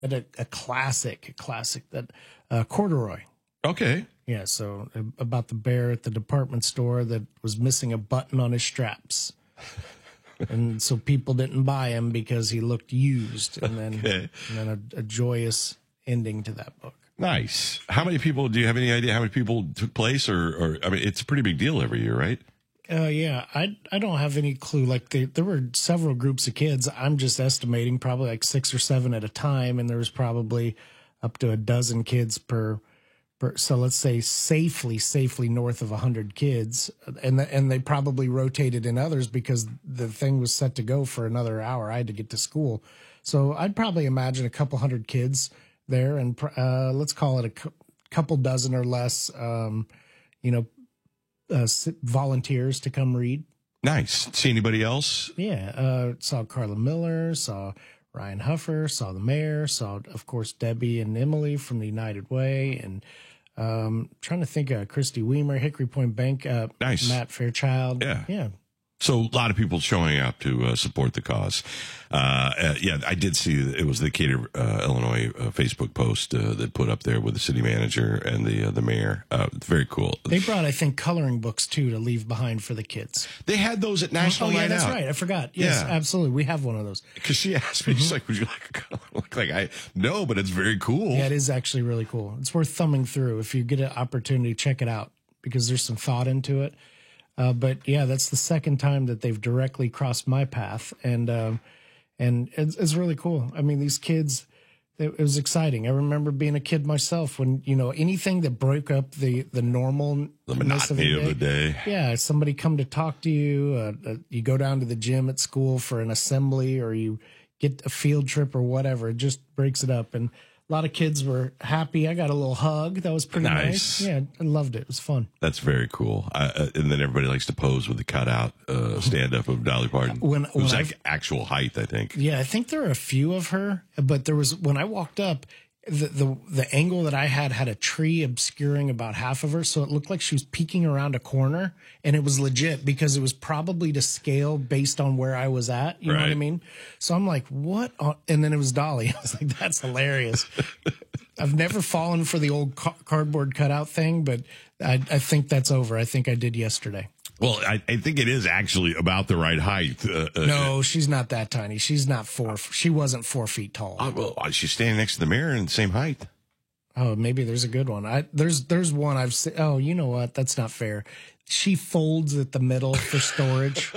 But a classic that Corduroy. Okay. Yeah, so about the bear at the department store that was missing a button on his straps. And so people didn't buy him because he looked used. And then a joyous ending to that book. Nice. How many people, do you have any idea how many people took place? Or I mean, it's a pretty big deal every year, right? Yeah, I don't have any clue. Like there were several groups of kids. I'm just estimating probably like 6 or 7 at a time. And there was probably up to a dozen kids per. So let's say safely north of 100 kids, and they probably rotated in others because the thing was set to go for another hour. I had to get to school, so I'd probably imagine a couple hundred kids there, and let's call it a couple dozen or less, volunteers to come read. Nice. See anybody else? Yeah, saw Carla Miller, saw Ryan Huffer, saw the mayor, saw of course Debbie and Emily from the United Way, and. Trying to think of Christy Weimer, Hickory Point Bank, nice. Matt Fairchild. Yeah. So a lot of people showing up to support the cause. I did see it was the Decatur, Illinois Facebook post that put up there with the city manager and the mayor. Very cool. They brought, I think, coloring books too to leave behind for the kids. They had those at National Night Out. That's right. I forgot. Yes, absolutely. We have one of those. Because she asked me, she's like, "Would you like a color book?" No, but it's very cool. Yeah, it is actually really cool. It's worth thumbing through if you get an opportunity. Check it out because there's some thought into it. But yeah, that's the second time that they've directly crossed my path, and it's really cool. I mean, these kids, it was exciting. I remember being a kid myself when anything that broke up the normal, the monotony of the day. Yeah, somebody come to talk to you. You go down to the gym at school for an assembly, or you get a field trip or whatever. It just breaks it up, and a lot of kids were happy. I got a little hug. That was pretty nice. Yeah, I loved it. It was fun. That's very cool. And then everybody likes to pose with the cutout stand-up of Dolly Parton. It was like actual height, I think. Yeah, I think there are a few of her. But there was, when I walked up, the angle that I had a tree obscuring about half of her. So it looked like she was peeking around a corner. And it was legit because it was probably to scale based on where I was at. You know what I mean? So I'm like, what? And then it was Dolly. I was like, that's hilarious. I've never fallen for the old cardboard cutout thing, but I think that's over. I think I did yesterday. Well, I think it is actually about the right height. No, she's not that tiny. She's not she wasn't 4 feet tall. Well, she's standing next to the mirror in the same height. Oh, maybe there's a good one. There's one I've seen. Oh, you know what? That's not fair. She folds at the middle for storage.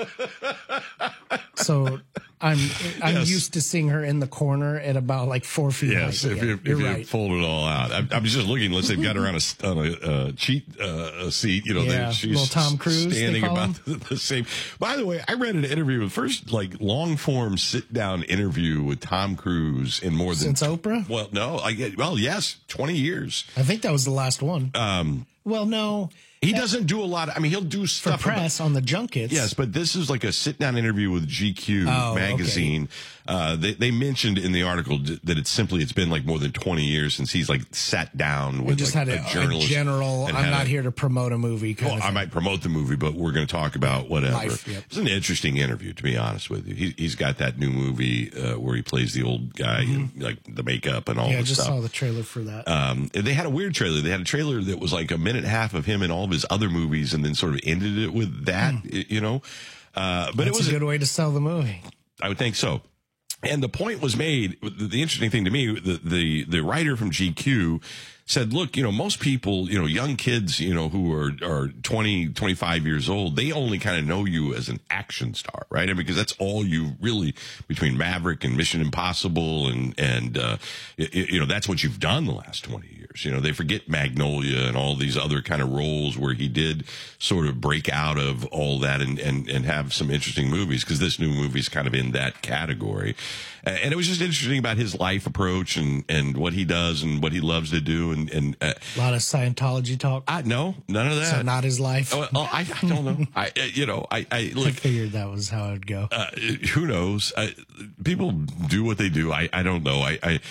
So I'm used to seeing her in the corner at about like 4 feet. Yes, height. if you fold it all out. I was just looking. Unless they've got her on a cheat seat, she's little Tom Cruise standing about the same. By the way, I read an interview, first like long form sit down interview with Tom Cruise in more than since Oprah. Well, no, yes, 20 years. I think that was the last one. Well, no. He doesn't do a lot. He'll do stuff for press on the junkets. Yes, but this is like a sit-down interview with GQ magazine. Okay. They mentioned in the article that it's been like more than 20 years since he's like sat down with just like had a journalist. General, I'm not here to promote a movie. I might promote the movie, but we're going to talk about whatever. Life, yep. It's an interesting interview, to be honest with you. He's got that new movie where he plays the old guy, and, like the makeup and all this stuff. Yeah, I just saw the trailer for that. They had a weird trailer. They had a trailer that was like a minute and a half of him in all of his other movies, and then sort of ended it with that, But That's it was a good way to sell the movie. I would think so. And the point was made, the interesting thing to me, the writer from GQ said, look, most people, young kids, who are 20, 25 years old, they only kind of know you as an action star, right? And because that's all you really, between Maverick and Mission Impossible and that's what you've done the last 20 years. They forget Magnolia and all these other kind of roles where he did sort of break out of all that and have some interesting movies, because this new movie is kind of in that category. And it was just interesting about his life approach and what he does and what he loves to do. And a lot of Scientology talk. No, none of that. So not his life. I don't know. I figured that was how it'd go. Who knows? People do what they do. I don't know.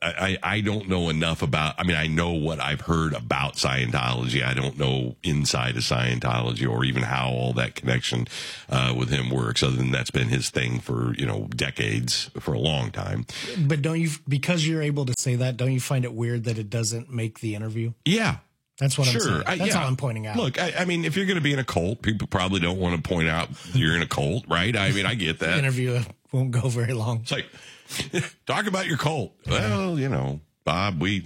I don't know enough about, I mean, I know what I've heard about Scientology. I don't know inside of Scientology or even how all that connection with him works, other than that's been his thing for, decades, for a long time. But don't you, because you're able to say that, don't you find it weird that it doesn't make the interview? Yeah. That's what Sure. I'm saying. That's all I'm pointing out. Look, I mean, if you're going to be in a cult, people probably don't want to point out you're in a cult, right? I mean, I get that. The interview won't go very long. It's like, talk about your cult. Well, Bob, we're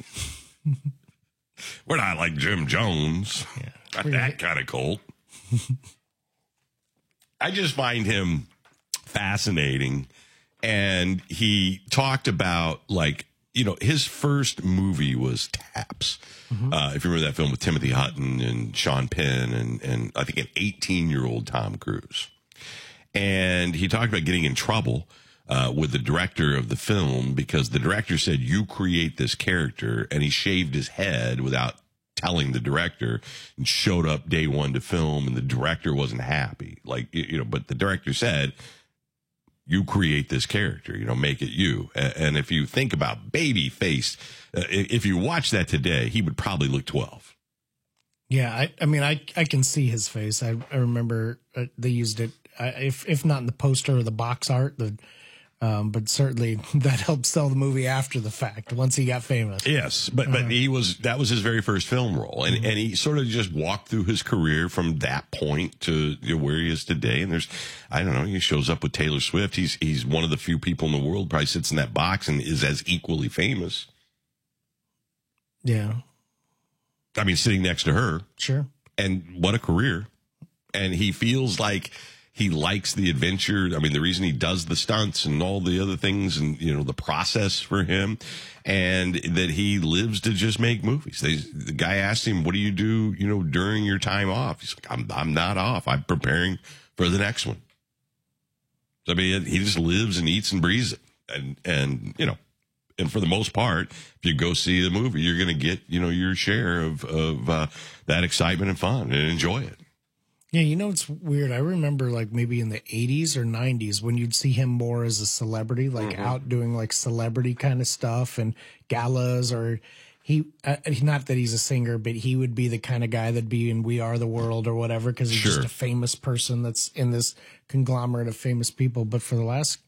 not like Jim Jones. Yeah. Not that kind of cult. I just find him fascinating. And he talked about, his first movie was Taps. Mm-hmm. If you remember that film with Timothy Hutton and Sean Penn and I think an 18-year-old Tom Cruise. And he talked about getting in trouble with the director of the film because the director said, you create this character, and he shaved his head without telling the director and showed up day one to film, and the director wasn't happy. But the director said, you create this character, make it you. And if you think about Babyface, if you watch that today, he would probably look 12. Yeah, I can see his face. I remember they used it, if not in the poster or the box art, but certainly that helped sell the movie after the fact, once he got famous. Yes, but that was his very first film role, and he sort of just walked through his career from that point to where he is today. And he shows up with Taylor Swift. He's one of the few people in the world probably sits in that box and is as equally famous. Yeah, I mean, sitting next to her. Sure. And what a career. And he feels like he likes the adventure. I mean, the reason he does the stunts and all the other things and, the process for him, and that he lives to just make movies. The guy asked him, what do you do, during your time off? He's like, I'm not off. I'm preparing for the next one. I mean, he just lives and eats and breathes it. And for the most part, if you go see the movie, you're going to get, your share of that excitement and fun and enjoy it. Yeah, it's weird. I remember maybe in the 80s or 90s when you'd see him more as a celebrity, out doing celebrity kind of stuff and galas, or not that he's a singer, but he would be the kind of guy that'd be in We Are the World or whatever, because he's just a famous person that's in this conglomerate of famous people. But for the last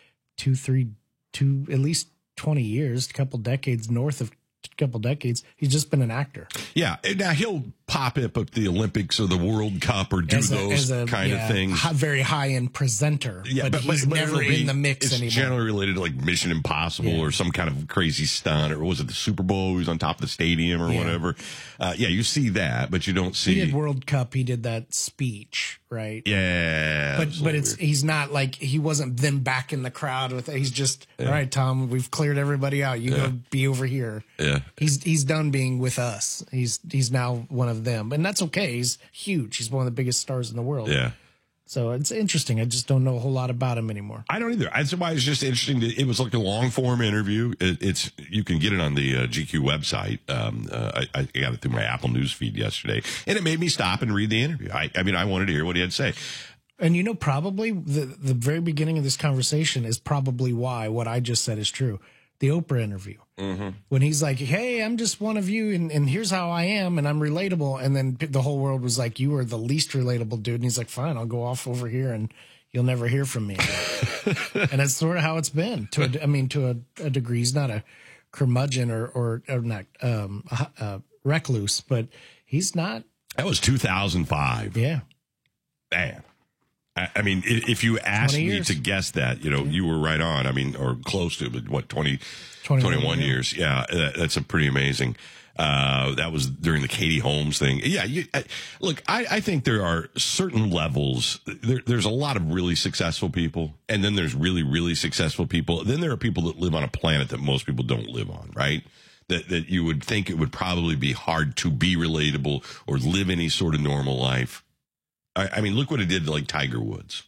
at least 20 years, north of a couple decades, he's just been an actor. Yeah. Now he'll pop up at the Olympics or the World Cup or do those kind of things. Very high-end presenter. Yeah, but he's never in the mix anymore. It's generally related to Mission Impossible or some kind of crazy stunt, or was it the Super Bowl? He was on top of the stadium or whatever. You see that, but you don't see. He did World Cup. He did that speech, right? Yeah. But he's not he wasn't them back in the crowd with. He's just all right, Tom. We've cleared everybody out. You go be over here. Yeah. He's done being with us. He's now one of them, and that's okay. He's huge. He's one of the biggest stars in the world. Yeah. So it's interesting. I just don't know a whole lot about him anymore. I don't either. That's why it's just interesting. It was like a long form interview. You can get it on the GQ website. I got it through my Apple News feed yesterday, and it made me stop and read the interview. I wanted to hear what he had to say. And probably the very beginning of this conversation is probably why what I just said is true. The Oprah interview. Mm-hmm. When he's like, hey, I'm just one of you, and here's how I am, and I'm relatable. And then the whole world was like, you are the least relatable dude. And he's like, fine, I'll go off over here, and you'll never hear from me. And that's sort of how it's been. To a degree. He's not a curmudgeon or not recluse, but he's not. That was 2005. Yeah. Man. I mean, if you asked me to guess that, you were right on. I mean, or close to, but what, 21 years? Yeah, that's a pretty amazing. That was during the Katie Holmes thing. Yeah, look, I think there are certain levels. There's a lot of really successful people, and then there's really, really successful people. Then there are people that live on a planet that most people don't live on, right? That you would think it would probably be hard to be relatable or live any sort of normal life. I mean, look what it did to Tiger Woods.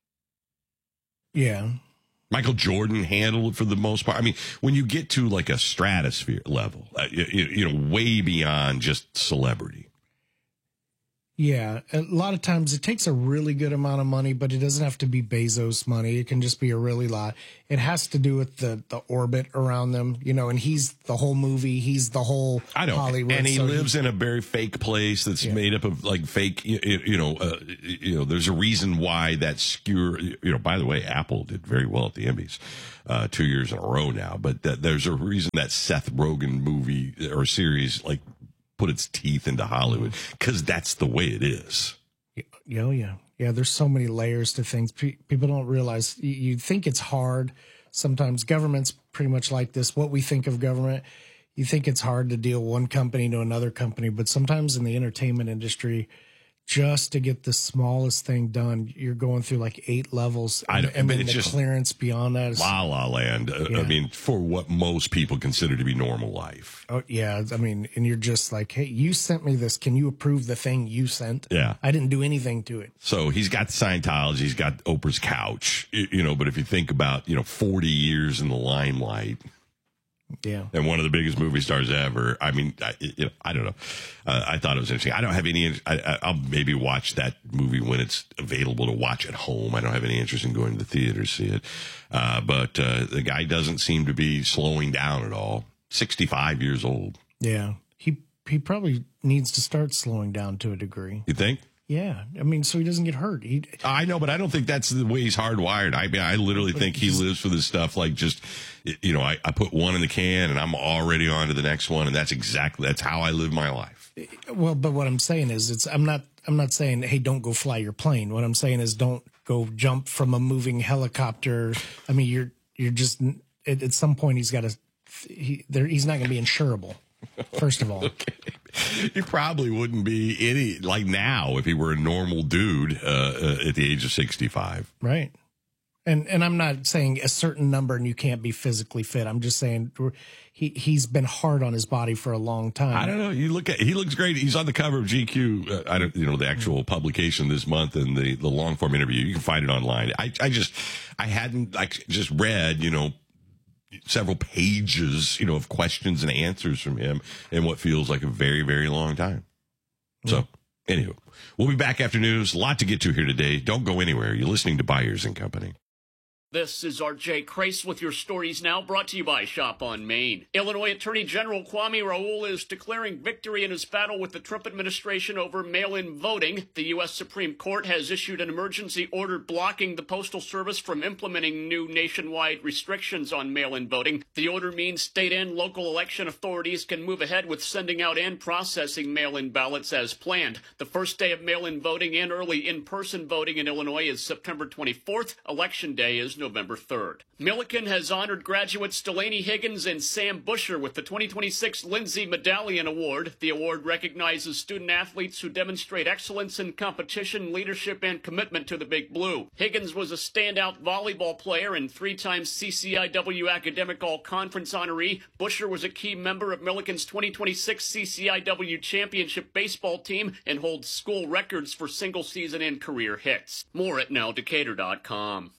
Yeah. Michael Jordan handled it for the most part. I mean, when you get to a stratosphere level, way beyond just celebrity. Yeah, a lot of times it takes a really good amount of money, but it doesn't have to be Bezos money. It can just be a really lot. It has to do with the orbit around them, and he's the whole movie. He's the whole I know, Hollywood. and he lives in a very fake place that's made up of like fake. There's a reason why that skewer. By the way, Apple did very well at the Emmys 2 years in a row now. But there's a reason that Seth Rogen movie or series put its teeth into Hollywood, because that's the way it is. Yeah. There's so many layers to things. People don't realize. You think it's hard. Sometimes government's pretty much like this. What we think of government, you think it's hard to deal one company to another company, but sometimes in the entertainment industry, just to get the smallest thing done, you're going through like 8 levels. And then the clearance beyond that is La La Land. I mean, for what most people consider to be normal life. Oh, yeah. I mean, and you're just like, hey, you sent me this. Can you approve the thing you sent? Yeah. I didn't do anything to it. So he's got Scientology. He's got Oprah's couch, but if you think about, 40 years in the limelight. Yeah. And one of the biggest movie stars ever. I mean, I don't know. I thought it was interesting. I don't have any, I'll maybe watch that movie when it's available to watch at home. I don't have any interest in going to the theater to see it. But the guy doesn't seem to be slowing down at all. 65 years old. Yeah. He probably needs to start slowing down to a degree. You think? Yeah. I mean, so he doesn't get hurt. I know, but I don't think that's the way he's hardwired. I mean, I literally think he lives for this stuff like just, I put one in the can and I'm already on to the next one. And that's how I live my life. Well, but what I'm saying is I'm not saying, hey, don't go fly your plane. What I'm saying is don't go jump from a moving helicopter. I mean, you're just, at some point he's not going to be insurable. First of all. Okay. He probably wouldn't be now if he were a normal dude at the age of 65. Right. And I'm not saying a certain number and you can't be physically fit. I'm just saying he's been hard on his body for a long time. I don't know. He looks great. He's on the cover of GQ. The actual publication this month and the long form interview. You can find it online. I hadn't just read, several pages, of questions and answers from him in what feels like a very, very long time. So, anyway, we'll be back after news. A lot to get to here today. Don't go anywhere. You're listening to Byers and Company. This is R.J. Crace with your stories now, brought to you by Shop on Main. Illinois Attorney General Kwame Raoul is declaring victory in his battle with the Trump administration over mail-in voting. The U.S. Supreme Court has issued an emergency order blocking the Postal Service from implementing new nationwide restrictions on mail-in voting. The order means state and local election authorities can move ahead with sending out and processing mail-in ballots as planned. The first day of mail-in voting and early in-person voting in Illinois is September 24th. Election Day is November 3rd. Milliken has honored graduates Delaney Higgins and Sam Busher with the 2026 Lindsay Medallion Award. The award recognizes student athletes who demonstrate excellence in competition, leadership, and commitment to the Big Blue. Higgins was a standout volleyball player and 3-time CCIW Academic All-Conference honoree. Busher was a key member of Milliken's 2026 CCIW Championship baseball team and holds school records for single season and career hits. More at nowdecatur.com.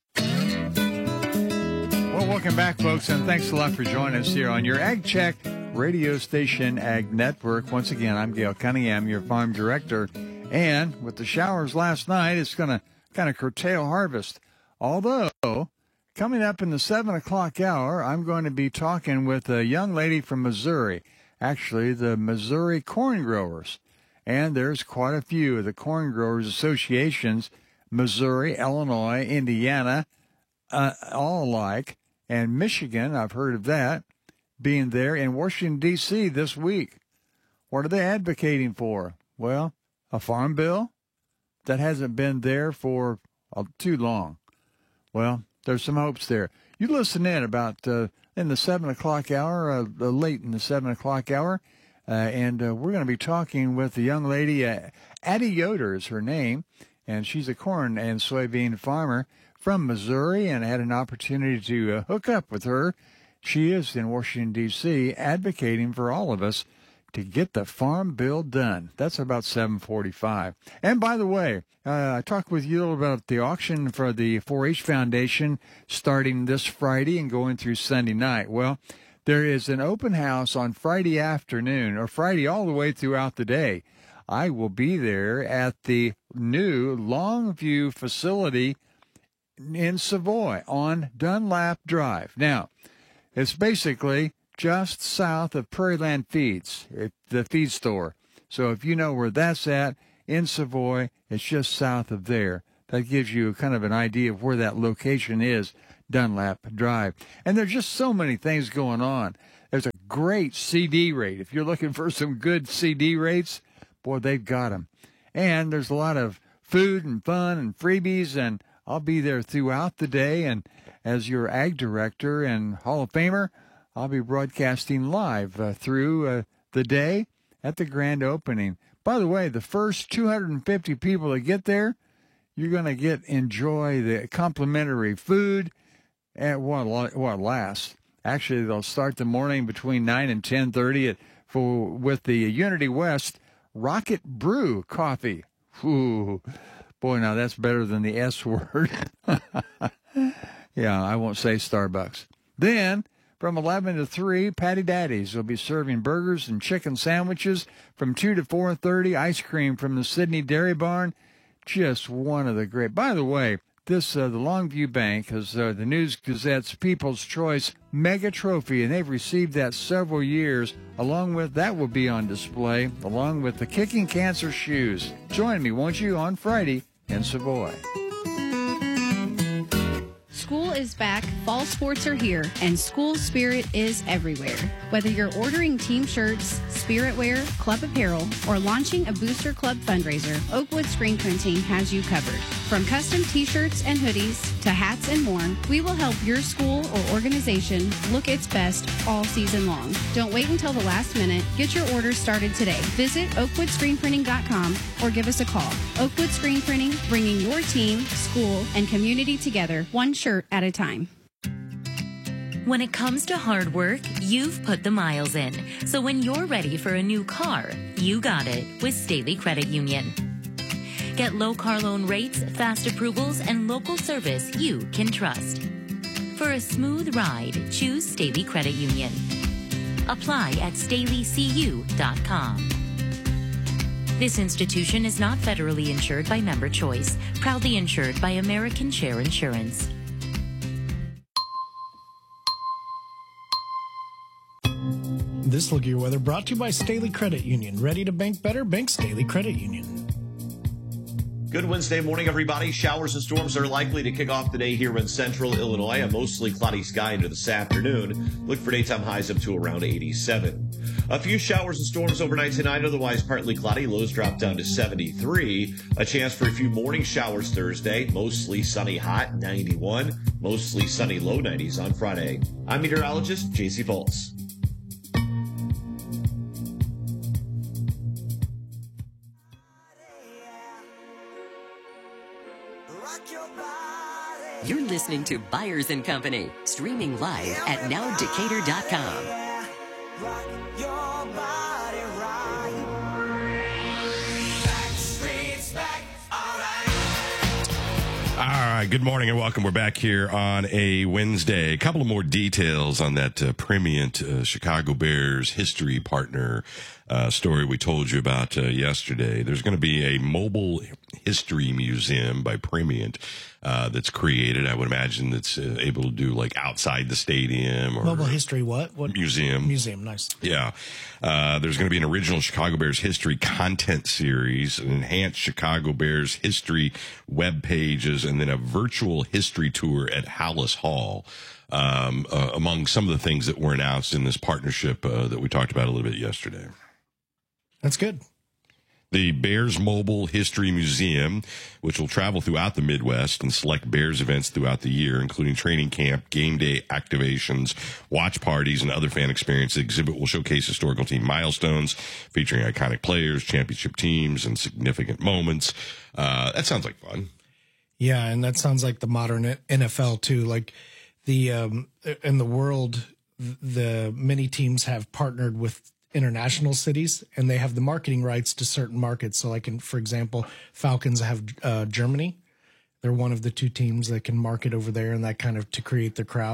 Well, welcome back, folks, and thanks a lot for joining us here on your Ag Check radio station, Ag Network. Once again, I'm Gail Cunningham, your farm director, and with the showers last night, it's going to kind of curtail harvest. Although, coming up in the 7 o'clock hour, I'm going to be talking with a young lady from Missouri, actually the Missouri corn growers, and there's quite a few of the corn growers associations, Missouri, Illinois, Indiana, all alike. And Michigan, I've heard of that, being there in Washington, D.C. this week. What are they advocating for? Well, a farm bill that hasn't been there for too long. Well, there's some hopes there. You listen in about in the 7 o'clock hour, late in the 7 o'clock hour, and we're going to be talking with a young lady, Addie Yoder is her name, and she's a corn and soybean farmer from Missouri, and I had an opportunity to hook up with her. She is in Washington, D.C., advocating for all of us to get the farm bill done. That's about 7:45. And by the way, I talked with you a little about the auction for the 4-H Foundation starting this Friday and going through Sunday night. Well, there is an open house on Friday afternoon, or Friday all the way throughout the day. I will be there at the new Longview facility in Savoy on Dunlap Drive. Now, it's basically just south of Prairieland Feeds, the feed store. So if you know where that's at in Savoy, it's just south of there. That gives you kind of an idea of where that location is, Dunlap Drive. And there's just so many things going on. There's a great CD rate. If you're looking for some good CD rates, boy, they've got them. And there's a lot of food and fun and freebies, and I'll be there throughout the day. And as your ag director and Hall of Famer, I'll be broadcasting live through the day at the grand opening. By the way, the first 250 people that get there, you're going to enjoy the complimentary food at what lasts. Actually, they'll start the morning between 9 and 10:30 with the Unity West Rocket Brew coffee. Ooh, boy, now that's better than the S word. Yeah, I won't say Starbucks. Then, from 11 to 3, Patty Daddy's will be serving burgers and chicken sandwiches. From 2 to 4:30, ice cream from the Sydney Dairy Barn. Just one of the great. By the way, this the Longview Bank has the News Gazette's People's Choice Mega Trophy, and they've received that several years. Along with that will be on display, along with the Kicking Cancer shoes. Join me, won't you, on Friday in Savoy. School is back, fall sports are here, and school spirit is everywhere. Whether you're ordering team shirts, spirit wear, club apparel, or launching a Booster Club fundraiser, Oakwood Screen Printing has you covered. From custom t-shirts and hoodies to hats and more, we will help your school or organization look its best all season long. Don't wait until the last minute. Get your orders started today. Visit oakwoodscreenprinting.com or give us a call. Oakwood Screen Printing, bringing your team, school, and community together, one shirt at a time. When it comes to hard work, you've put the miles in. So when you're ready for a new car, you got it with Staley Credit Union. Get low car loan rates, fast approvals, and local service you can trust. For a smooth ride, choose Staley Credit Union. Apply at StaleyCU.com. This institution is not federally insured by Member Choice, proudly insured by American Share Insurance. This look at your weather brought to you by Staley Credit Union. Ready to bank better? Bank Staley Credit Union. Good Wednesday morning, everybody. Showers and storms are likely to kick off the day here in central Illinois. A mostly cloudy sky into this afternoon. Look for daytime highs up to around 87. A few showers and storms overnight tonight, otherwise partly cloudy. Lows drop down to 73. A chance for a few morning showers Thursday. Mostly sunny hot, 91. Mostly sunny low 90s on Friday. I'm meteorologist JC Fultz. You're listening to Byers & Company, streaming live at nowdecatur.com. All right, good morning and welcome. We're back here on a Wednesday. A couple of more details on that Premiant Chicago Bears history partner story we told you about yesterday. There's going to be a mobile history museum by Premiant that's created. I would imagine that's able to do like outside the stadium. Or Mobile history what? Museum. Museum, nice. Yeah. There's going to be an original Chicago Bears history content series, an enhanced Chicago Bears history web pages, and then a virtual history tour at Hallis Hall. Among some of the things that were announced in this partnership that we talked about a little bit yesterday. That's good. The Bears Mobile History Museum, which will travel throughout the Midwest and select Bears events throughout the year, including training camp, game day activations, watch parties, and other fan experiences. The exhibit will showcase historical team milestones featuring iconic players, championship teams, and significant moments. That sounds like fun. Yeah, and that sounds like the modern NFL too. Like the in the world, the many teams have partnered with international cities, and they have the marketing rights to certain markets. So like, for example, Falcons have Germany. They're one of the two teams that can market over there and that kind of to create the crowd.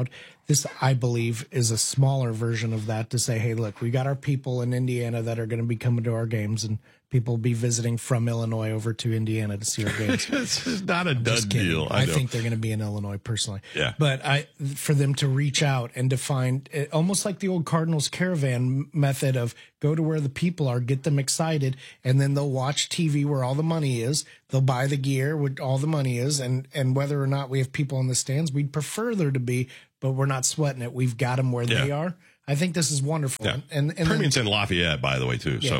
This, I believe, is a smaller version of that to say, hey, look, we got our people in Indiana that are going to be coming to our games, and people will be visiting from Illinois over to Indiana to see our games. This is not a done deal. I think they're going to be in Illinois personally. Yeah. But for them to reach out and to find, almost like the old Cardinals caravan method of go to where the people are, get them excited, and then they'll watch TV where all the money is. They'll buy the gear where all the money is. And whether or not we have people in the stands, we'd prefer there to be, but we're not sweating it. We've got them where they are. I think this is wonderful. Yeah. And Premium's in Lafayette, by the way, too. Yeah. So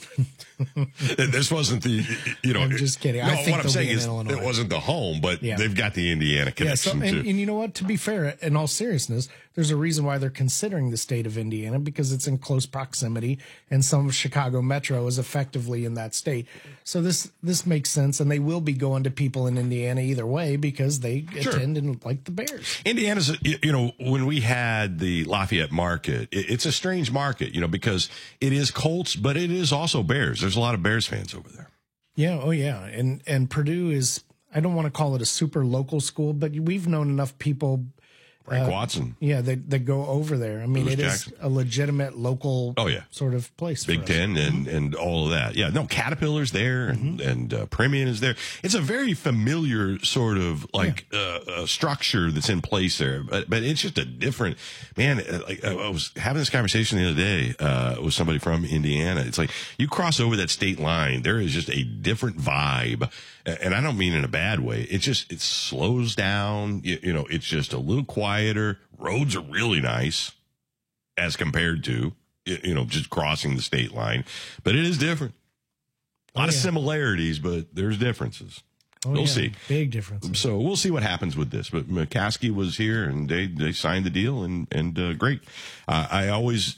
this wasn't the, I'm just kidding. No, I think what I'm saying is Illinois. it wasn't the home, but they've got the Indiana connection, and too. you know what? To be fair, in all seriousness, there's a reason why they're considering the state of Indiana, because it's in close proximity, and some of Chicago Metro is effectively in that state. So this makes sense, and they will be going to people in Indiana either way because they attend and like the Bears. Indiana's, when we had the Lafayette market, it's a strange market, because it is Colts, but it is also Bears. There's a lot of Bears fans over there. Yeah. Oh, yeah. And Purdue is, I don't want to call it a super local school, but we've known enough people. Frank Watson. Yeah, they go over there. I mean, Lewis it Jackson. is a legitimate local sort of place. Big Ten and all of that. Yeah, no, Caterpillar's there and Premium is there. It's a very familiar sort of structure that's in place there, but it's just a different, man. Like I was having this conversation the other day with somebody from Indiana. It's like you cross over that state line, there is just a different vibe. And I don't mean in a bad way. It slows down. It's just a little quieter. Roads are really nice as compared to, just crossing the state line. But it is different. A lot of similarities, but there's differences. We'll see. Big differences. So we'll see what happens with this. But McCaskey was here and they signed the deal and great. I always,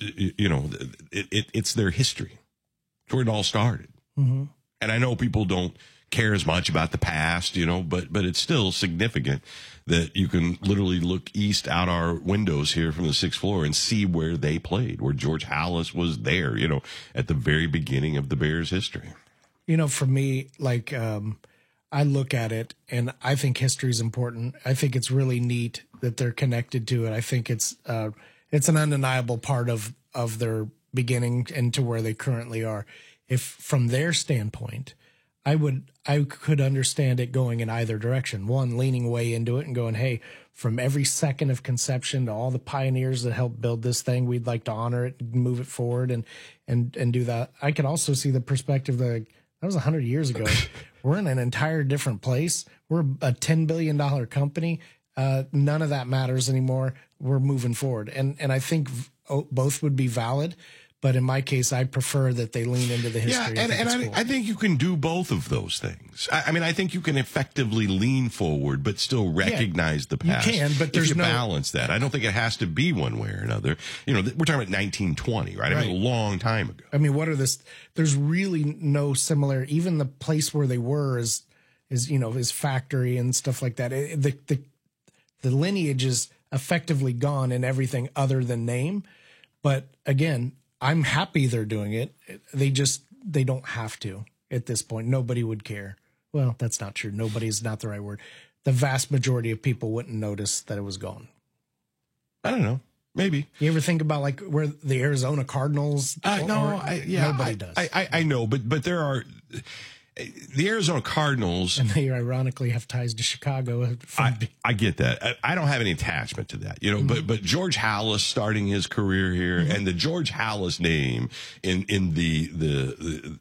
it's their history. It's where it all started. Mm-hmm. And I know people don't care as much about the past, but it's still significant that you can literally look east out our windows here from the 6th floor and see where they played, where George Halas was there, at the very beginning of the Bears' history. For me, I look at it and I think history is important. I think it's really neat that they're connected to it. I think it's an undeniable part of their beginning and to where they currently are. If from their standpoint, I could understand it going in either direction. One, leaning way into it and going, hey, from every second of conception to all the pioneers that helped build this thing, we'd like to honor it, and move it forward and do that. I could also see the perspective that was 100 years ago. We're in an entire different place. We're a $10 billion company. None of that matters anymore. We're moving forward. And I think both would be valid. But in my case, I prefer that they lean into the history. Yeah, and I think you can do both of those things. I mean, I think you can effectively lean forward, but still recognize the past. You can, but there's if you balance that. I don't think it has to be one way or another. We're talking about 1920, right? I mean, a long time ago. I mean, there's really no similar, even the place where they were is factory and stuff like that. The lineage is effectively gone in everything other than name. But again, I'm happy they're doing it. They don't have to at this point. Nobody would care. Well, that's not true. Nobody is not the right word. The vast majority of people wouldn't notice that it was gone. I don't know. Maybe. You ever think about where the Arizona Cardinals? Nobody does. I know, but there are the Arizona Cardinals, and they ironically have ties to Chicago. I get that. I don't have any attachment to that, but George Halas starting his career here, and the George Halas name in the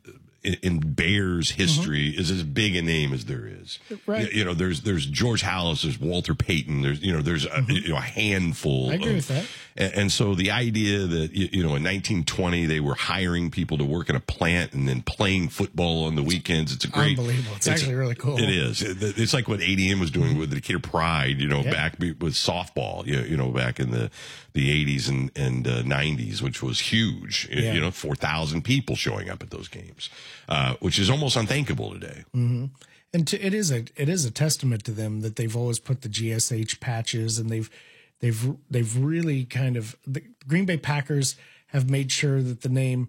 Bears history is as big a name as there is. Right. There's George Halas, there's Walter Payton, there's a handful. I agree with that. And so the idea that, in 1920, they were hiring people to work in a plant and then playing football on the weekends. It's unbelievable. It's actually really cool. It is. It's like what ADM was doing with the Decatur Pride, back with softball, back in the 80s and 90s, which was huge. 4,000 people showing up at those games, which is almost unthinkable today. Mm-hmm. And it is a testament to them that they've always put the GSH patches, and they've really kind of, the Green Bay Packers have made sure that the name,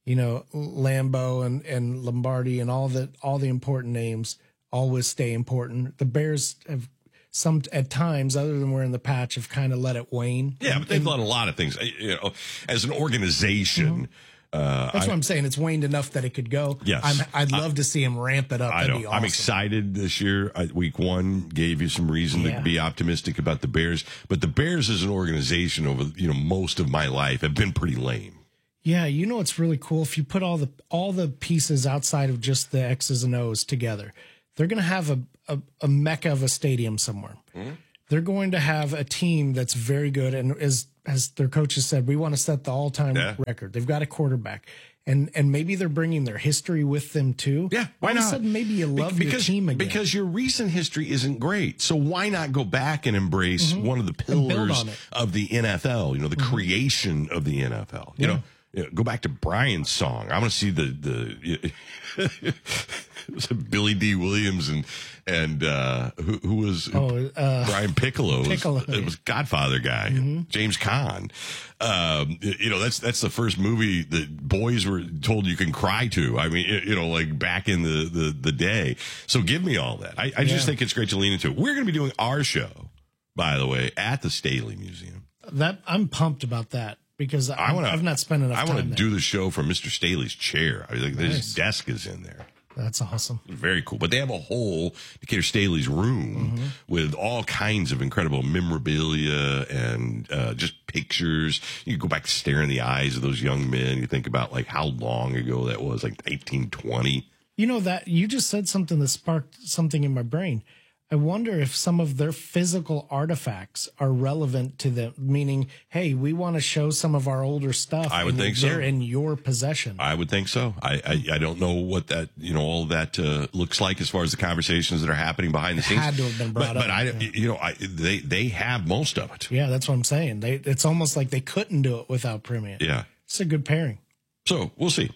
Lambeau and Lombardi and all the important names always stay important. The Bears have some at times, other than wearing the patch, have kind of let it wane. Yeah, but they've let a lot of things. You know, as an organization. That's what I'm saying. It's waned enough that it could go. Yes. I'd love to see him ramp it up. I That'd know. be awesome. I'm excited this year. Week 1 gave you some reason to be optimistic about the Bears, but the Bears as an organization over most of my life have been pretty lame. Yeah, it's really cool if you put all the pieces outside of just the X's and O's together. They're going to have a mecca of a stadium somewhere. Mm-hmm. They're going to have a team that's very good, and as their coaches said, we want to set the all-time record. They've got a quarterback, and maybe they're bringing their history with them too. Yeah, why not? All of a sudden, maybe you love your team again. Because your recent history isn't great, so why not go back and embrace one of the pillars of the NFL? The creation of the NFL. You know, go back to Brian's song. I want to see the Billy D. Williams and who was Brian Piccolo. It was Godfather guy, James Caan. That's the first movie that boys were told you can cry to. I mean, like back in the day. So give me all that. I just think it's great to lean into it. We're going to be doing our show, by the way, at the Staley Museum. I'm pumped about that. Because I've not spent enough time. I want to do the show from Mr. Staley's chair. I mean, his desk is in there. That's awesome. Very cool. But they have a whole Decatur Staley's room with all kinds of incredible memorabilia and just pictures. You can go back and stare in the eyes of those young men. You think about like how long ago that was, like 1920. That you just said something that sparked something in my brain. I wonder if some of their physical artifacts are relevant to them, meaning, hey, we want to show some of our older stuff. I would think so. They're in your possession. I would think so. I don't know what that, all that looks like as far as the conversations that are happening behind the scenes. Had to have been brought up. But they have most of it. Yeah, that's what I'm saying. It's almost like they couldn't do it without Primient. Yeah. It's a good pairing. So we'll see.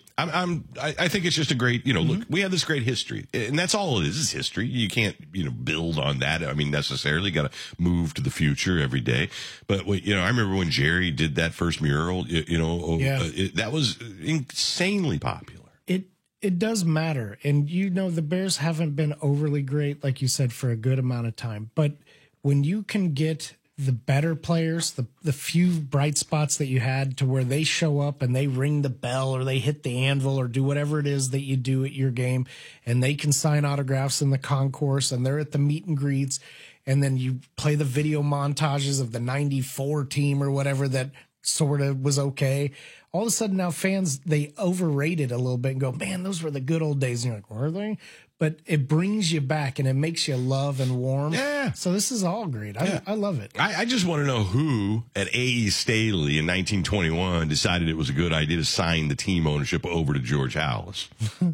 I think it's just a great, look, we have this great history, and that's all it is history. You can't, build on that. I mean, necessarily got to move to the future every day. But, I remember when Jerry did that first mural, that was insanely popular. It does matter. And, the Bears haven't been overly great, like you said, for a good amount of time. But when you can get the better players, the few bright spots that you had to where they show up and they ring the bell or they hit the anvil or do whatever it is that you do at your game, and they can sign autographs in the concourse and they're at the meet and greets, and then you play the video montages of the 94 team or whatever that sort of was okay. All of a sudden now fans, they overrate it a little bit and go, man, those were the good old days. And you're like, were they? But it brings you back and it makes you love and warm. Yeah. So this is all great. I love it. I just want to know who at A.E. Staley in 1921 decided it was a good idea to sign the team ownership over to George Halas.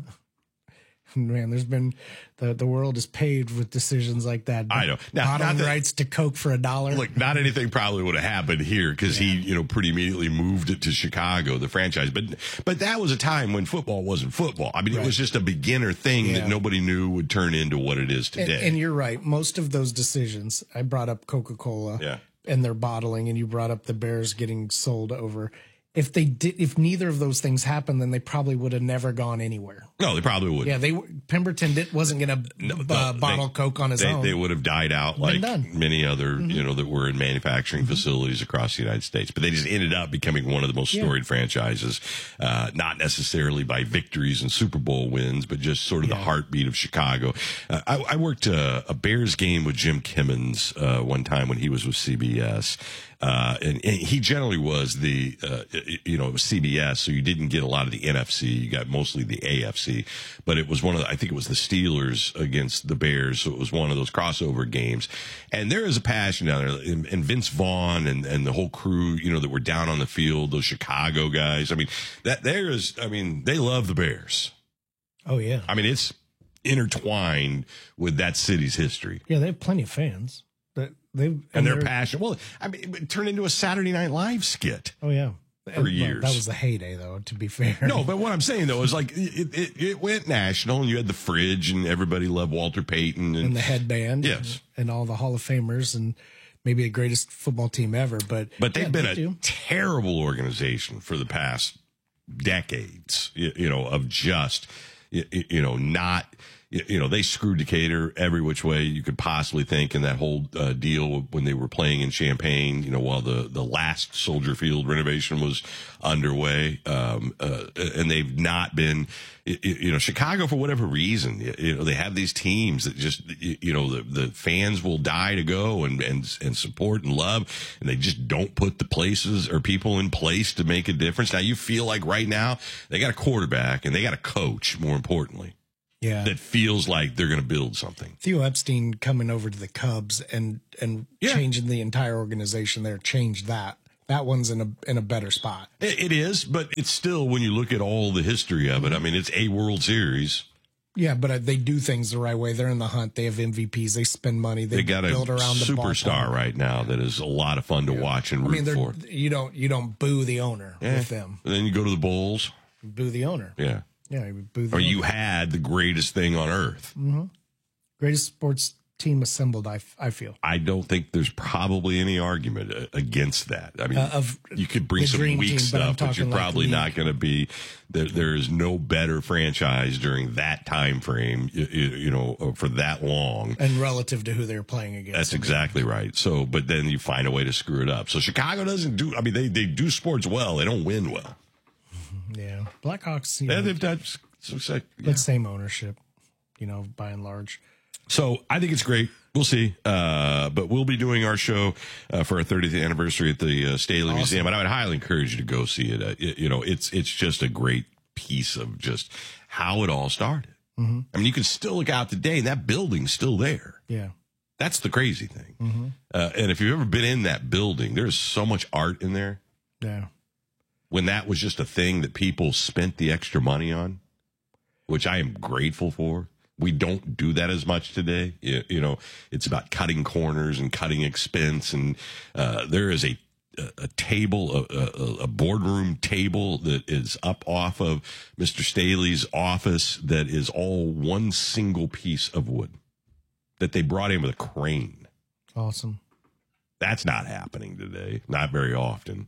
Man, there's been the world is paved with decisions like that. I know. Bottling rights to Coke for $1. Look, not anything probably would have happened here because he, pretty immediately moved it to Chicago, the franchise. But that was a time when football wasn't football. I mean, it was just a beginner thing that nobody knew would turn into what it is today. And you're right. Most of those decisions, I brought up Coca-Cola and their bottling, and you brought up the Bears getting sold over. If neither of those things happened, then they probably would have never gone anywhere. No, they probably would. Yeah, Pemberton wasn't going to bottle Coke on his own. They would have died out like many other, that were in manufacturing facilities across the United States. But they just ended up becoming one of the most storied franchises, not necessarily by victories and Super Bowl wins, but just sort of the heartbeat of Chicago. I worked a Bears game with Jim Kimmons one time when he was with CBS. And he generally was the, it was CBS, so you didn't get a lot of the NFC. You got mostly the AFC. But it was I think it was the Steelers against the Bears, so it was one of those crossover games. And there is a passion down there. And Vince Vaughn and the whole crew, that were down on the field, those Chicago guys. I mean, they love the Bears. Oh, yeah. I mean, it's intertwined with that city's history. Yeah, they have plenty of fans. And their passion. Well, I mean, it turned into a Saturday Night Live skit. Oh, yeah. For years. That was the heyday, though, to be fair. No, but what I'm saying, though, is like it went national, and you had the fridge, and everybody loved Walter Payton. And the headband. Yes. And all the Hall of Famers, and maybe the greatest football team ever. But they've been a terrible organization for the past decades, of just, not... they screwed Decatur every which way you could possibly think in that whole deal when they were playing in Champaign, while the last Soldier Field renovation was underway. And they've not been, Chicago, for whatever reason, they have these teams that just, the fans will die to go and support and love, and they just don't put the places or people in place to make a difference. Now you feel like right now they got a quarterback and they got a coach, more importantly. Yeah. That feels like they're going to build something. Theo Epstein coming over to the Cubs and changing the entire organization there changed that. That one's in a better spot. It is, but it's still, when you look at all the history of it, I mean, it's a World Series. Yeah, but they do things the right way. They're in the hunt. They have MVPs. They spend money. They got build a around the superstar right now that is a lot of fun to watch and root for. You don't boo the owner with them. And then you go to the Bulls. You boo the owner. Yeah. Yeah, you boo the or owner. you had the greatest thing on earth. Mm-hmm. Greatest sports team assembled, I feel. I don't think there's probably any argument against that. I mean, you could bring some weak stuff, but you're probably not going to be. There is no better franchise during that time frame, for that long. And relative to who they're playing against. That's exactly right. So, but then you find a way to screw it up. So Chicago doesn't do. I mean, they do sports well. They don't win well. Yeah, Blackhawks. They've done the same ownership, by and large. So I think it's great. We'll see. But we'll be doing our show for our 30th anniversary at the Staley Museum, and I would highly encourage you to go see it. It's just a great piece of just how it all started. Mm-hmm. I mean, you can still look out today, and that building's still there. Yeah. That's the crazy thing. Mm-hmm. And if you've ever been in that building, there's so much art in there. Yeah. When that was just a thing that people spent the extra money on, which I am grateful for. We don't do that as much today. It's about cutting corners and cutting expense. And there is a table, a boardroom table that is up off of Mr. Staley's office that is all one single piece of wood that they brought in with a crane. Awesome. That's not happening today. Not very often.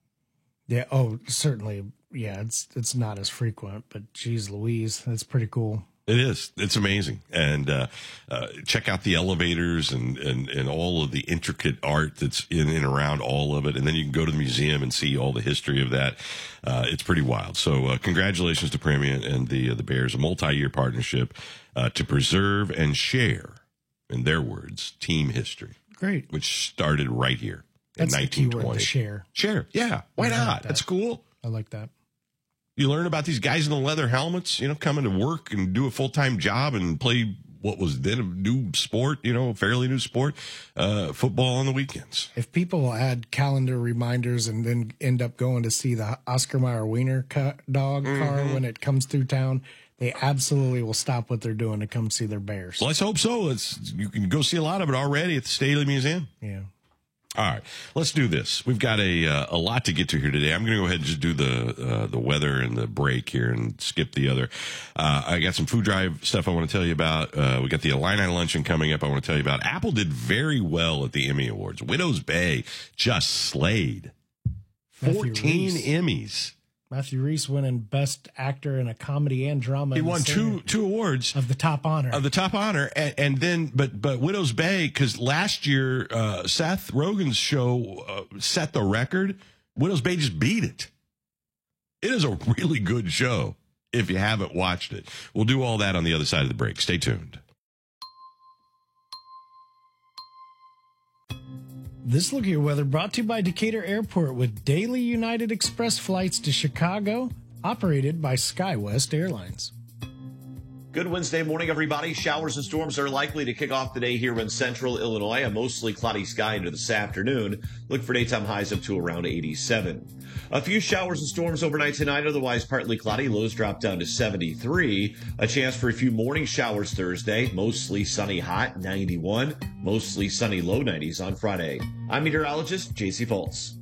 Yeah. Oh, certainly. Yeah. It's not as frequent, but geez Louise, that's pretty cool. It is. It's amazing. And check out the elevators and all of the intricate art that's in and around all of it. And then you can go to the museum and see all the history of that. It's pretty wild. So congratulations to Premia and the Bears, a multi-year partnership to preserve and share, in their words, team history. Great. Which started right here in 1920. That's the key word, share. Share. Yeah. Why not? That's cool. I like that. You learn about these guys in the leather helmets, coming to work and do a full-time job and play what was then a new sport, fairly new sport, football on the weekends. If people add calendar reminders and then end up going to see the Oscar Mayer Wiener dog car when it comes through town, they absolutely will stop what they're doing to come see their Bears. Well, let's hope so. You can go see a lot of it already at the Staley Museum. Yeah. All right, let's do this. We've got a lot to get to here today. I'm going to go ahead and just do the weather and the break here and skip the other. I got some food drive stuff I want to tell you about. We got the Illini luncheon coming up I want to tell you about. Apple did very well at the Emmy Awards. Widow's Bay just slayed. 14 Emmys. Matthew Rhys winning Best Actor in a Comedy and Drama. He won two awards of the top honor. And then, but Widow's Bay, because last year Seth Rogen's show set the record. Widow's Bay just beat it. It is a really good show if you haven't watched it. We'll do all that on the other side of the break. Stay tuned. This look at your weather brought to you by Decatur Airport with daily United Express flights to Chicago, operated by SkyWest Airlines. Good Wednesday morning, everybody. Showers and storms are likely to kick off the day here in central Illinois. A mostly cloudy sky into this afternoon. Look for daytime highs up to around 87. A few showers and storms overnight tonight, otherwise partly cloudy. Lows drop down to 73. A chance for a few morning showers Thursday. Mostly sunny hot, 91. Mostly sunny low 90s on Friday. I'm meteorologist JC Foltz.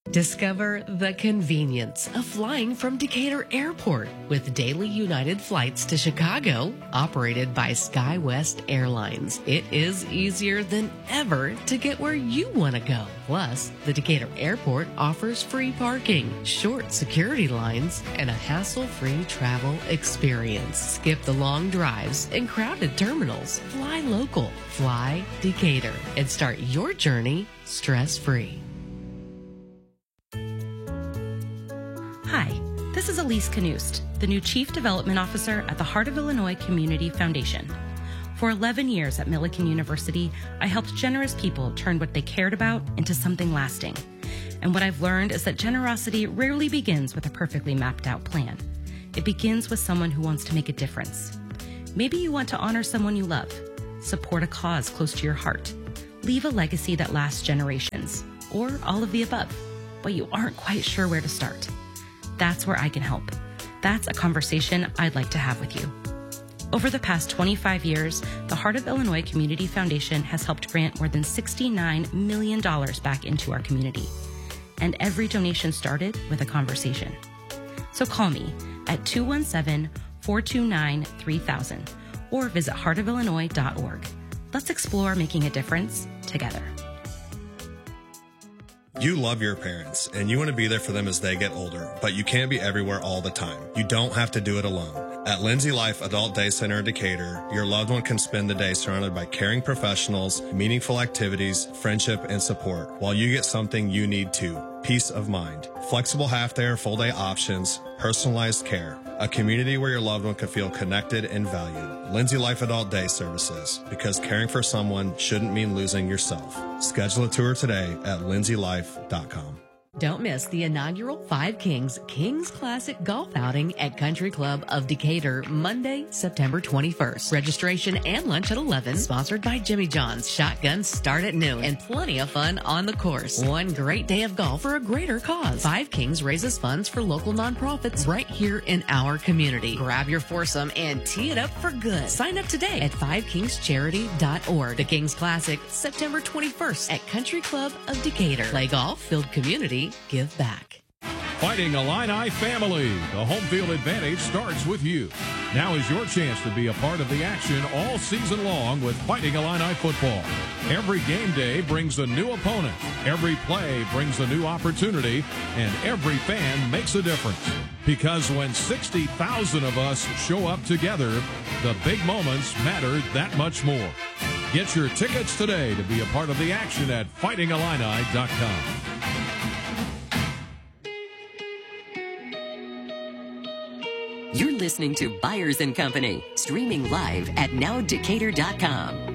Discover the convenience of flying from Decatur Airport with daily United flights to Chicago, operated by SkyWest Airlines. It is easier than ever to get where you want to go. Plus, the Decatur Airport offers free parking, short security lines, and a hassle-free travel experience. Skip the long drives and crowded terminals. Fly local. Fly Decatur and start your journey stress-free. Hi, this is Elise Knust, the new Chief Development Officer at the Heart of Illinois Community Foundation. For 11 years at Millikan University, I helped generous people turn what they cared about into something lasting. And what I've learned is that generosity rarely begins with a perfectly mapped out plan. It begins with someone who wants to make a difference. Maybe you want to honor someone you love, support a cause close to your heart, leave a legacy that lasts generations, or all of the above, but you aren't quite sure where to start. That's where I can help. That's a conversation I'd like to have with you. Over the past 25 years, the Heart of Illinois Community Foundation has helped grant more than $69 million back into our community. And every donation started with a conversation. So call me at 217-429-3000 or visit heartofillinois.org. Let's explore making a difference together. You love your parents, and you want to be there for them as they get older, but you can't be everywhere all the time. You don't have to do it alone. At Lindsay Life Adult Day Center in Decatur, your loved one can spend the day surrounded by caring professionals, meaningful activities, friendship, and support, while you get something you need too: peace of mind. Flexible half-day or full-day options, personalized care. A community where your loved one can feel connected and valued. Lindsay Life Adult Day Services, because caring for someone shouldn't mean losing yourself. Schedule a tour today at lindsaylife.com. Don't miss the inaugural Five Kings Kings Classic Golf Outing at Country Club of Decatur, Monday, September 21st. Registration and lunch at 11, sponsored by Jimmy John's. Shotguns start at noon, and plenty of fun on the course. One great day of golf for a greater cause. Five Kings raises funds for local nonprofits right here in our community. Grab your foursome and tee it up for good. Sign up today at fiveKingsCharity.org. The Kings Classic, September 21st at Country Club of Decatur. Play golf, build community, give back. Fighting Illini family. The home field advantage starts with you. Now is your chance to be a part of the action all season long with Fighting Illini football. Every game day brings a new opponent. Every play brings a new opportunity. And every fan makes a difference. Because when 60,000 of us show up together, the big moments matter that much more. Get your tickets today to be a part of the action at fightingillini.com. You're listening to Byers & Company, streaming live at nowdecatur.com.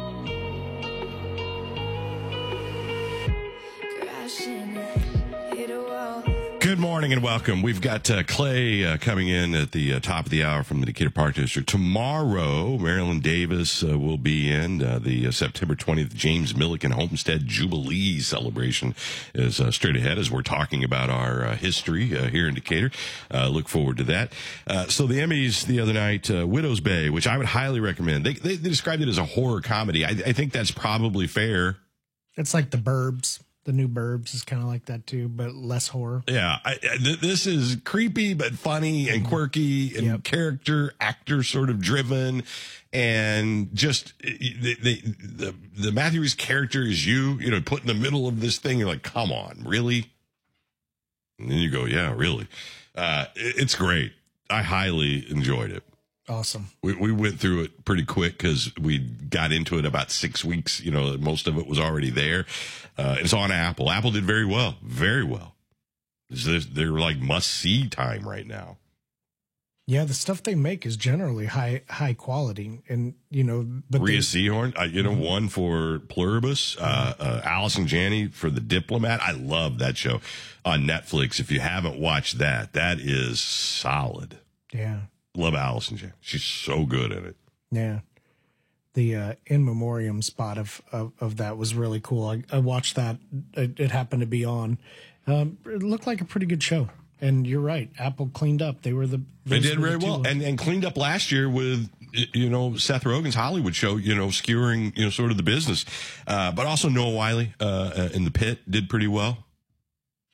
Good morning and welcome. We've got Clay coming in at the top of the hour from the Decatur Park District. Tomorrow, Marilyn Davis will be in. The September 20th James Millikan Homestead Jubilee celebration is straight ahead as we're talking about our history here in Decatur. Look forward to that. So the Emmys the other night, Widow's Bay, which I would highly recommend. They described it as a horror comedy. I think that's probably fair. It's like The Burbs. The new Burbs is kind of like that too, but less horror. Yeah, this is creepy but funny and quirky and actor sort of driven, and just the Matthew Reese character is put in the middle of this thing. You're like, come on, really? And then you go, yeah, really. It's great. I highly enjoyed it. Awesome. We went through it pretty quick because we got into it about 6 weeks. Most of it was already there. It's on Apple. Apple did very well. Very well. They're like must-see time right now. Yeah, the stuff they make is generally high quality. And, but Rhea Seehorn, one for Pluribus, Allison Janney for The Diplomat. I love that show on Netflix. If you haven't watched that is solid. Yeah. Love Allison Janney. She's so good at it. Yeah. The in memoriam spot of that was really cool. I watched that. It happened to be on. It looked like a pretty good show. And you're right. Apple cleaned up. They did very well. And cleaned up last year with, Seth Rogen's Hollywood show, skewering, sort of the business. But also Noah Wiley in The Pit did pretty well.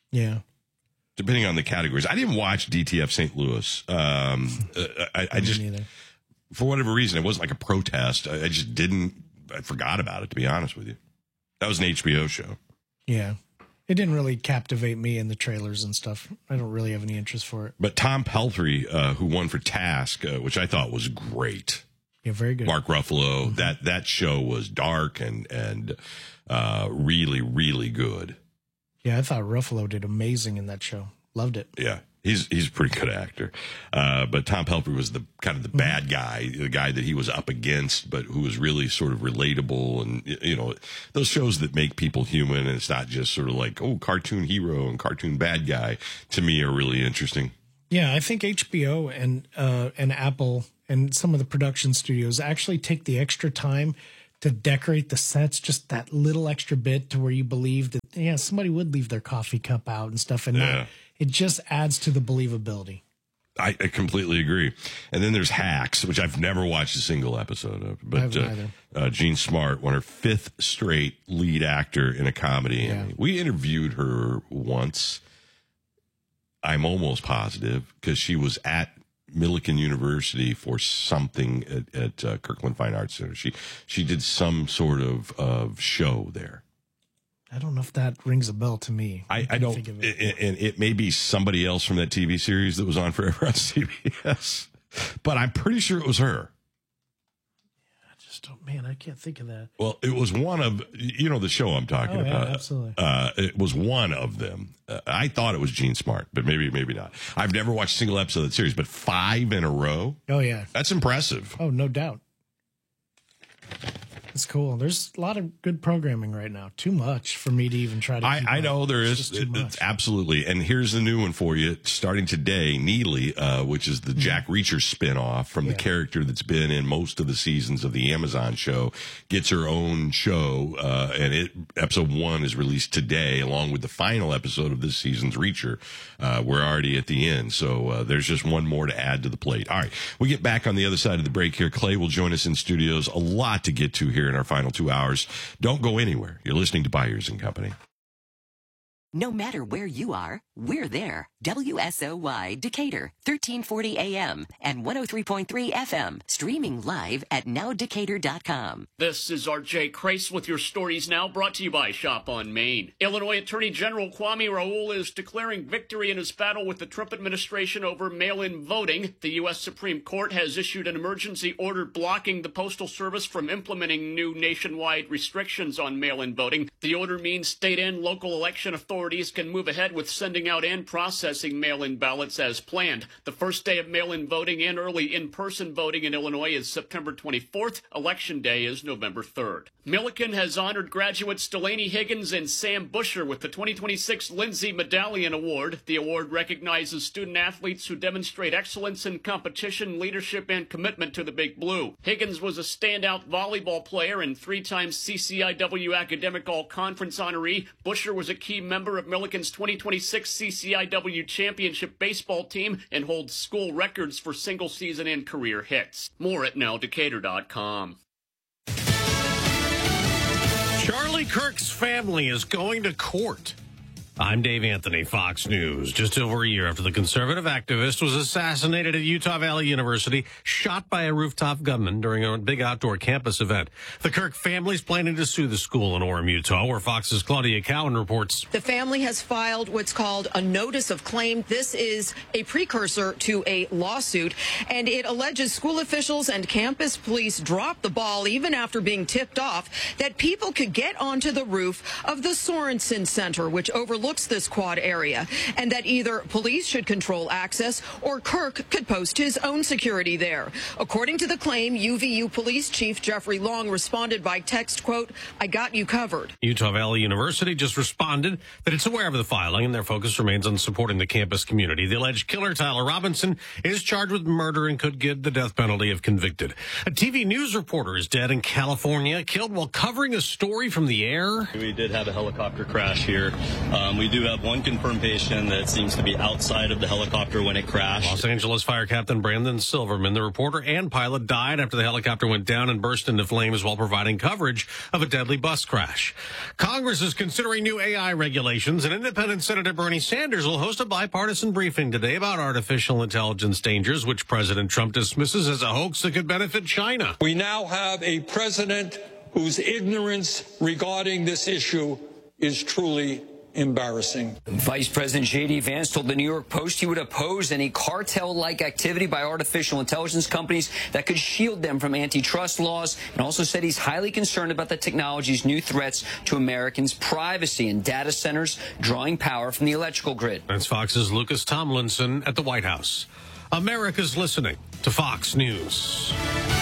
Yeah. Depending on the categories. I didn't watch DTF St. Louis. I just, for whatever reason, it wasn't like a protest. I just didn't, I forgot about it, to be honest with you. That was an HBO show. Yeah. It didn't really captivate me in the trailers and stuff. I don't really have any interest for it. But Tom Pelphrey, who won for Task, which I thought was great. Yeah, very good. Mark Ruffalo, that show was dark and really, really good. Yeah, I thought Ruffalo did amazing in that show. Loved it. Yeah, he's a pretty good actor. But Tom Pelphrey was the kind of the bad guy, the guy that he was up against, but who was really sort of relatable. And, you know, those shows that make people human, and it's not just sort of like, oh, cartoon hero and cartoon bad guy, to me are really interesting. Yeah, I think HBO and Apple and some of the production studios actually take the extra time to decorate the sets just that little extra bit to where you believe that, yeah, somebody would leave their coffee cup out and stuff. And it just adds to the believability. I completely agree. And then there's Hacks, which I've never watched a single episode of. But Jean Smart won her 5th straight lead actor in a comedy. Yeah. We interviewed her once. I'm almost positive because she was at Millikan University for something at Kirkland Fine Arts Center. She did some sort of show there. I don't know if that rings a bell to me. I don't, and it may be somebody else from that TV series that was on forever on CBS, but I'm pretty sure it was her. I just don't, man, I can't think of that. Well, it was one of, you know, the show I'm talking about. Absolutely. It was one of them. I thought it was Jean Smart, but maybe not. I've never watched a single episode of that series, but 5 in a row. Oh, yeah. That's impressive. Oh, no doubt. It's cool. There's a lot of good programming right now. Too much for me to even try to keep I know there is. Absolutely. And here's the new one for you. Starting today, Neely, which is the Jack Reacher spinoff from the character that's been in most of the seasons of the Amazon show, gets her own show. And episode 1 is released today, along with the final episode of this season's Reacher. We're already at the end. So there's just one more to add to the plate. All right. We get back on the other side of the break here. Clay will join us in studios. A lot to get to here in our final 2 hours. Don't go anywhere. You're listening to Byers and Company. No matter where you are, we're there. WSOY Decatur, 1340 AM and 103.3 FM. Streaming live at nowdecatur.com. This is R.J. Crace with your stories now, brought to you by Shop on Main. Illinois Attorney General Kwame Raoul is declaring victory in his battle with the Trump administration over mail-in voting. The U.S. Supreme Court has issued an emergency order blocking the Postal Service from implementing new nationwide restrictions on mail-in voting. The order means state and local election authorities can move ahead with sending out and processing mail-in ballots as planned. The first day of mail-in voting and early in-person voting in Illinois is September 24th. Election Day is November 3rd. Millikan has honored graduates Delaney Higgins and Sam Busher with the 2026 Lindsay Medallion Award. The award recognizes student athletes who demonstrate excellence in competition, leadership, and commitment to the Big Blue. Higgins was a standout volleyball player and 3-time CCIW Academic All-Conference honoree. Busher was a key member of Millikan's 2026 CCIW Championship baseball team and holds school records for single-season and career hits. More at nowdecatur.com. Charlie Kirk's family is going to court. I'm Dave Anthony, Fox News. Just over a year after the conservative activist was assassinated at Utah Valley University, shot by a rooftop gunman during a big outdoor campus event. The Kirk family's planning to sue the school in Orem, Utah, where Fox's Claudia Cowan reports. The family has filed what's called a notice of claim. This is a precursor to a lawsuit, and it alleges school officials and campus police dropped the ball even after being tipped off that people could get onto the roof of the Sorensen Center, which overlooks this quad area, and that either police should control access or Kirk could post his own security there. According to the claim, UVU Police Chief Jeffrey Long responded by text, quote, "I got you covered." Utah Valley University just responded that it's aware of the filing and their focus remains on supporting the campus community. The alleged killer, Tyler Robinson, is charged with murder and could get the death penalty if convicted. A TV news reporter is dead in California, killed while covering a story from the air. We did have a helicopter crash here We do have one confirmed patient that seems to be outside of the helicopter when it crashed. Los Angeles Fire Captain Brandon Silverman, the reporter and pilot, died after the helicopter went down and burst into flames while providing coverage of a deadly bus crash. Congress is considering new AI regulations, and independent Senator Bernie Sanders will host a bipartisan briefing today about artificial intelligence dangers, which President Trump dismisses as a hoax that could benefit China. We now have a president whose ignorance regarding this issue is truly embarrassing. Vice President J.D. Vance told the New York Post he would oppose any cartel-like activity by artificial intelligence companies that could shield them from antitrust laws, and also said he's highly concerned about the technology's new threats to Americans' privacy and data centers drawing power from the electrical grid. That's Fox's Lucas Tomlinson at the White House. America's listening to Fox News.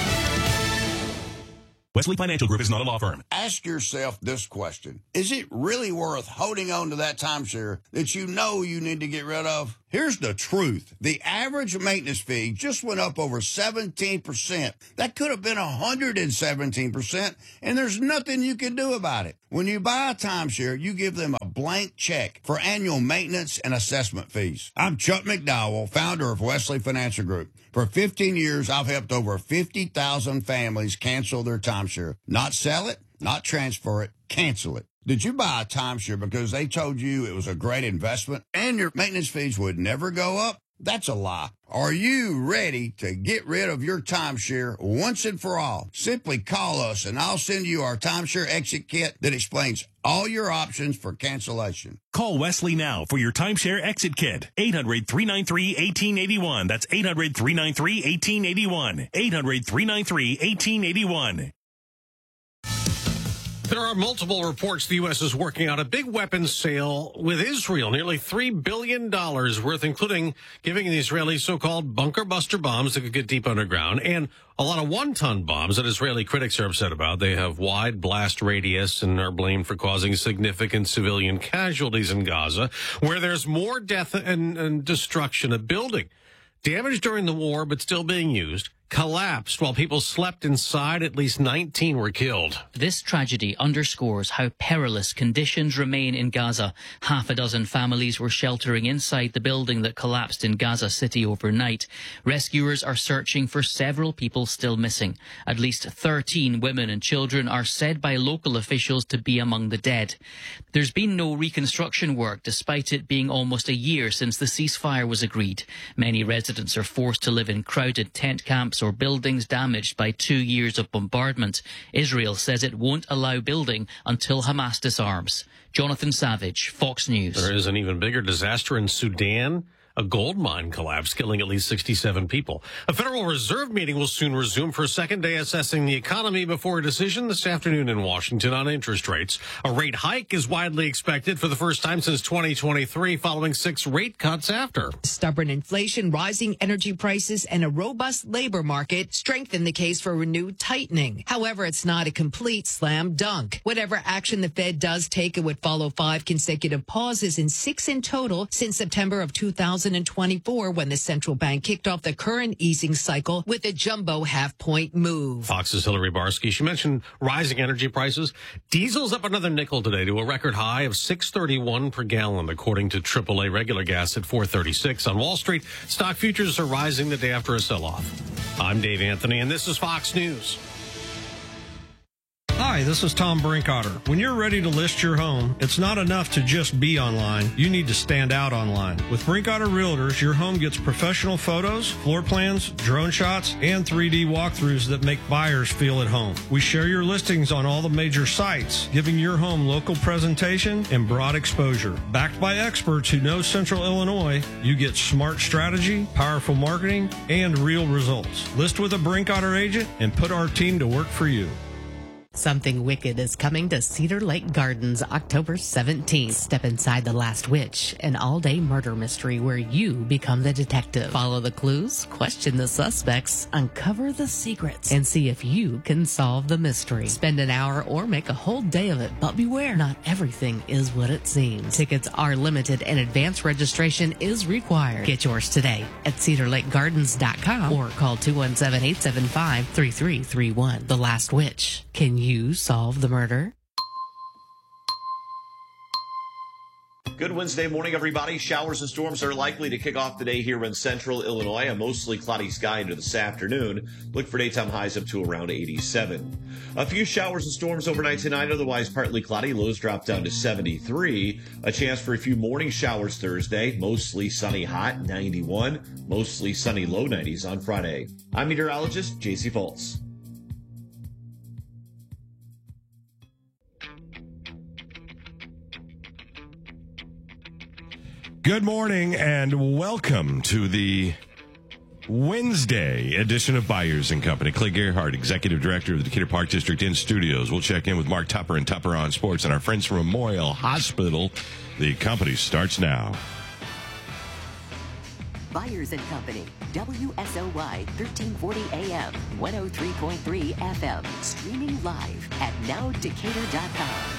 Wesley Financial Group is not a law firm. Ask yourself this question. Is it really worth holding on to that timeshare that you know you need to get rid of? Here's the truth. The average maintenance fee just went up over 17%. That could have been 117%, and there's nothing you can do about it. When you buy a timeshare, you give them a blank check for annual maintenance and assessment fees. I'm Chuck McDowell, founder of Wesley Financial Group. For 15 years, I've helped over 50,000 families cancel their timeshare. Not sell it, not transfer it, cancel it. Did you buy a timeshare because they told you it was a great investment and your maintenance fees would never go up? That's a lie. Are you ready to get rid of your timeshare once and for all? Simply call us and I'll send you our timeshare exit kit that explains all your options for cancellation. Call Wesley now for your timeshare exit kit. 800-393-1881. That's 800-393-1881. 800-393-1881. There are multiple reports the U.S. is working on a big weapons sale with Israel, nearly $3 billion worth, including giving the Israelis so-called bunker buster bombs that could get deep underground, and a lot of one-ton bombs that Israeli critics are upset about. They have wide blast radius and are blamed for causing significant civilian casualties in Gaza, where there's more death and destruction. A building damaged during the war but still being used collapsed while people slept inside. At least 19 were killed. This tragedy underscores how perilous conditions remain in Gaza. Half a dozen families were sheltering inside the building that collapsed in Gaza City overnight. Rescuers are searching for several people still missing. At least 13 women and children are said by local officials to be among the dead. There's been no reconstruction work, despite it being almost a year since the ceasefire was agreed. Many residents are forced to live in crowded tent camps or buildings damaged by 2 years of bombardment. Israel says it won't allow building until Hamas disarms. Jonathan Savage, Fox News. There is an even bigger disaster in Sudan. A gold mine collapsed, killing at least 67 people. A Federal Reserve meeting will soon resume for a second day assessing the economy before a decision this afternoon in Washington on interest rates. A rate hike is widely expected for the first time since 2023, following 6 rate cuts after. Stubborn inflation, rising energy prices, and a robust labor market strengthen the case for renewed tightening. However, it's not a complete slam dunk. Whatever action the Fed does take, it would follow 5 consecutive pauses and 6 in total since September of 2024, when the central bank kicked off the current easing cycle with a jumbo half-point move. Fox's Hillary Barsky. She mentioned rising energy prices. Diesel's up another nickel today to a record high of $6.31 per gallon, according to AAA regular gas at $4.36. On Wall Street, stock futures are rising the day after a sell-off. I'm Dave Anthony, and this is Fox News. Hi, this is Tom Brinkotter. When you're ready to list your home, it's not enough to just be online. You need to stand out online. With Brinkotter Realtors, your home gets professional photos, floor plans, drone shots, and 3D walkthroughs that make buyers feel at home. We share your listings on all the major sites, giving your home local presentation and broad exposure. Backed by experts who know Central Illinois, you get smart strategy, powerful marketing, and real results. List with a Brinkotter agent and put our team to work for you. Something Wicked is coming to Cedar Lake Gardens October 17th. Step inside The Last Witch, an all-day murder mystery where you become the detective. Follow the clues, question the suspects, uncover the secrets, and see if you can solve the mystery. Spend an hour or make a whole day of it, but beware, not everything is what it seems. Tickets are limited and advance registration is required. Get yours today at cedarlakegardens.com or call 217-875-3331. The Last Witch. Can you solve the murder? Good Wednesday morning, everybody. Showers and storms are likely to kick off the day here in central Illinois. A mostly cloudy sky into this afternoon. Look for daytime highs up to around 87. A few showers and storms overnight tonight, otherwise partly cloudy. Lows drop down to 73. A chance for a few morning showers Thursday. Mostly sunny hot, 91. Mostly sunny low 90s on Friday. I'm meteorologist JC Foltz. Good morning and welcome to the Wednesday edition of Byers & Company. Clay Gerhardt, Executive Director of the Decatur Park District in studios. We'll check in with Mark Tupper and Tupper on Sports and our friends from Memorial Hospital. The company starts now. Byers & Company, WSOY 1340 AM, 103.3 FM, streaming live at nowdecatur.com.